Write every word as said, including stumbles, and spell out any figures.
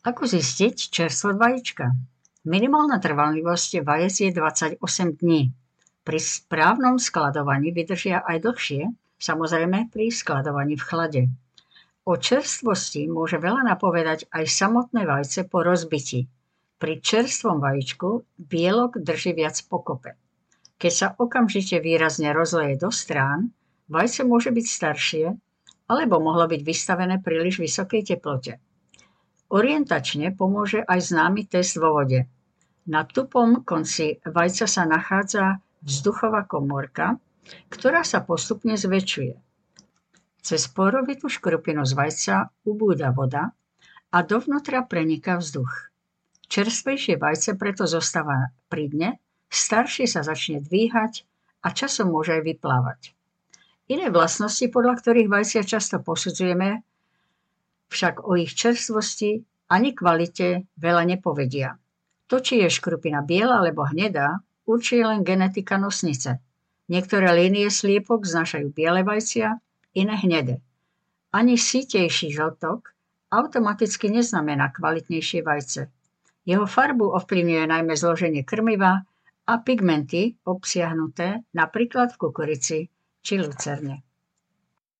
Ako zistiť čerstvosť vajíčka? Minimálna trvanlivosť vajec je dvadsaťosem dní. Pri správnom skladovaní vydržia aj dlhšie, samozrejme pri skladovaní v chlade. O čerstvosti môže veľa napovedať aj samotné vajce po rozbití. Pri čerstvom vajíčku bielok drží viac pokope. Keď sa okamžite výrazne rozleje do strán, vajce môže byť staršie alebo mohlo byť vystavené príliš vysokej teplote. Orientačne pomôže aj známy test vo vode. Na tupom konci vajca sa nachádza vzduchová komórka, ktorá sa postupne zväčšuje. Cez porovitú škrupinu z vajca ubúda voda a dovnútra preniká vzduch. Čerstvejšie vajce preto zostáva pri dne, staršie sa začne dvíhať a časom môže aj vyplávať. Iné vlastnosti, podľa ktorých vajcia často posudzujeme, však o ich čerstvosti ani kvalite veľa nepovedia. To, či je škrupina biela alebo hnedá, určuje len genetika nosnice. Niektoré línie sliepok znášajú biele vajcia, iné hnedé. Ani sítejší žltok automaticky neznamená kvalitnejšie vajce. Jeho farbu ovplyvňuje najmä zloženie krmiva a pigmenty obsiahnuté napríklad v kukurici či lucerne.